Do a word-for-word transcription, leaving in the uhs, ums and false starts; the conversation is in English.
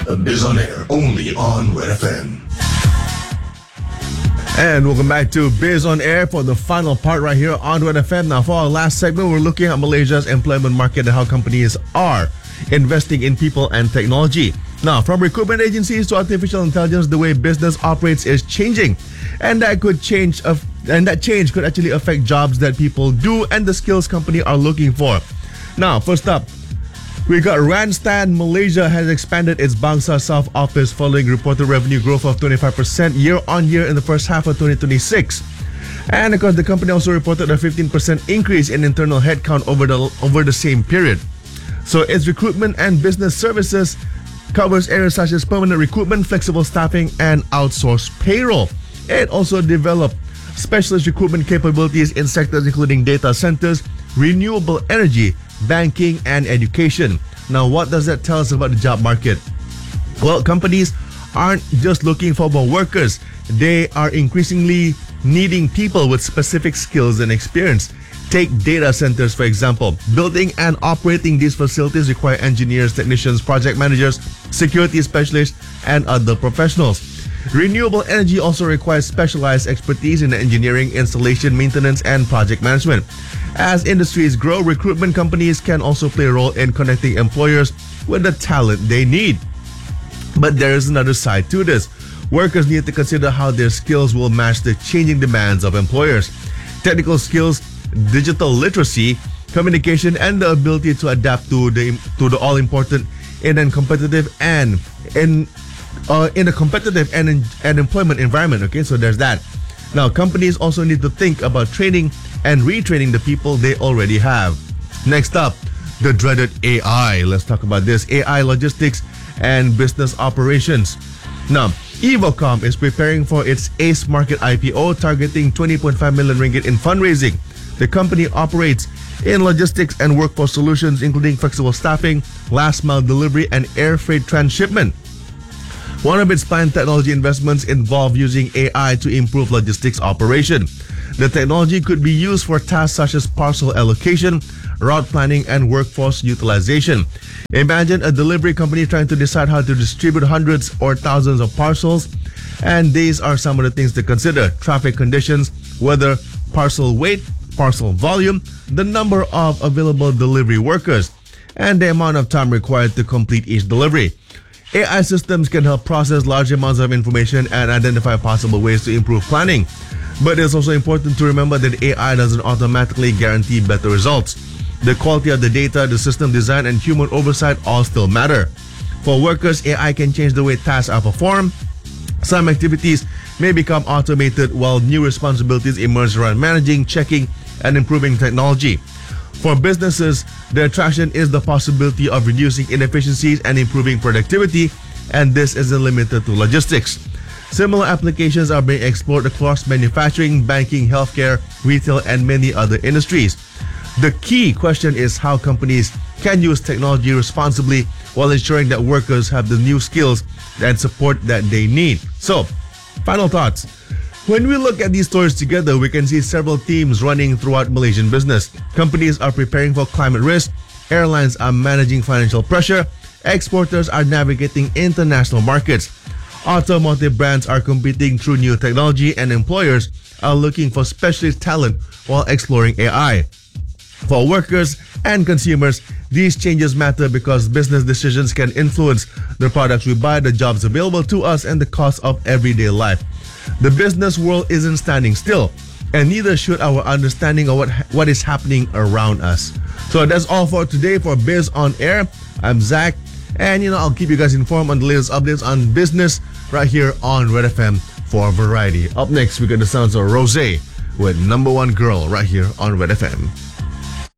Biz on Air, only on Red F M. And welcome back to Biz on Air for the final part right here on Red F M. Now, for our last segment, we're looking at Malaysia's employment market and how companies are investing in people and technology. Now, from recruitment agencies to artificial intelligence, the way business operates is changing, and that could change. Of, and that change could actually affect jobs that people do and the skills company are looking for. Now, first up, we got Randstad Malaysia has expanded its Bangsa South office following reported revenue growth of twenty-five percent year-on-year in the first half of twenty twenty-six. And of course, the company also reported a fifteen percent increase in internal headcount over the over the same period. So its recruitment and business services covers areas such as permanent recruitment, flexible staffing, and outsourced payroll. It also developed specialist recruitment capabilities in sectors including data centers, renewable energy, banking, and education. Now, what does that tell us about the job market? Well, companies aren't just looking for more workers. They are increasingly needing people with specific skills and experience. Take data centers, for example. Building and operating these facilities require engineers, technicians, project managers, security specialists, and other professionals. Renewable energy also requires specialized expertise in engineering, installation, maintenance, and project management. As industries grow, recruitment companies can also play a role in connecting employers with the talent they need. But there is another side to this. Workers need to consider how their skills will match the changing demands of employers. Technical skills, digital literacy, communication, and the ability to adapt to the to the all-important in a competitive and in uh, in a competitive and in, and employment environment. Okay, so there's that. Now, companies also need to think about training and retraining the people they already have. Next up, the dreaded A I. Let's talk about this. A I logistics and business operations. Now, Evocom is preparing for its ACE Market I P O, targeting twenty point five million ringgit in fundraising. The company operates in logistics and workforce solutions, including flexible staffing, last mile delivery, and air freight transshipment. One of its planned technology investments involve using A I to improve logistics operation. The technology could be used for tasks such as parcel allocation, route planning, and workforce utilization. Imagine a delivery company trying to decide how to distribute hundreds or thousands of parcels, and these are some of the things to consider: traffic conditions, weather, parcel weight, parcel volume, the number of available delivery workers, and the amount of time required to complete each delivery. A I systems can help process large amounts of information and identify possible ways to improve planning. But it's also important to remember that A I doesn't automatically guarantee better results. The quality of the data, the system design, and human oversight all still matter. For workers, A I can change the way tasks are performed. Some activities may become automated while new responsibilities emerge around managing, checking, and improving technology. For businesses, the attraction is the possibility of reducing inefficiencies and improving productivity, and this isn't limited to logistics. Similar applications are being explored across manufacturing, banking, healthcare, retail, and many other industries. The key question is how companies can use technology responsibly while ensuring that workers have the new skills and support that they need. So, final thoughts. When we look at these stories together, we can see several themes running throughout Malaysian business. Companies are preparing for climate risk, airlines are managing financial pressure, exporters are navigating international markets, automotive brands are competing through new technology, and employers are looking for specialist talent while exploring A I. For workers and consumers, these changes matter because business decisions can influence the products we buy, the jobs available to us, and the cost of everyday life. The business world isn't standing still, and neither should our understanding of what, what is happening around us. So that's all for today for Biz on Air. I'm Zach, and you know I'll keep you guys informed on the latest updates on business right here on Red F M for Variety. Up next, we got the sounds of Rosé with Number One Girl right here on Red F M.